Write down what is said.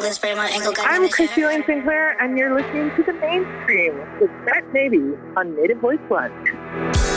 England, spray my ankle, got I'm Christy Lane Sinclair, and you're listening to The Mainstream with Brett Navy on Native Voice Lunch.